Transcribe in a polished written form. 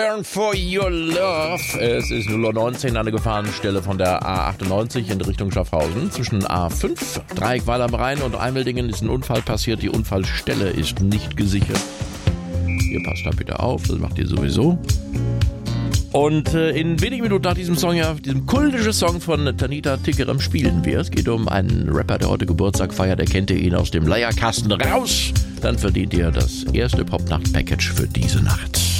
Burn for your love. Es ist 0:19 Uhr an der Gefahrenstelle von der A98 in Richtung Schaffhausen. Zwischen A5, Dreieck Weil am Rhein und Eimeldingen ist ein Unfall passiert. Die Unfallstelle ist nicht gesichert. Ihr passt da bitte auf, das macht ihr sowieso. Und in wenigen Minuten nach diesem Song, ja, diesem kultischen Song von Tanita Tikaram spielen wir. Es geht um einen Rapper, der heute Geburtstag feiert. Erkennt ihr ihn aus dem Leierkasten raus? Dann verdient ihr das erste Popnacht-Package für diese Nacht.